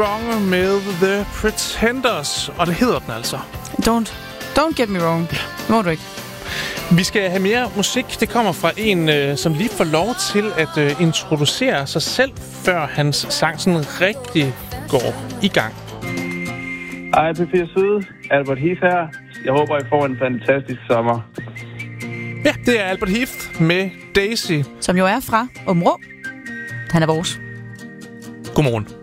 Wrong med The Pretenders, og det hedder den altså. Don't get me wrong. Må du ikke. Vi skal have mere musik. Det kommer fra en, som lige får lov til at introducere sig selv, før hans sang sådan rigtig går i gang. Hej P4 Syd, Albert Heath her. Jeg håber, I får en fantastisk sommer. Ja, det er Albert Heath med Daisy. Som jo er fra Aabenraa. Han er vores. Godmorgen.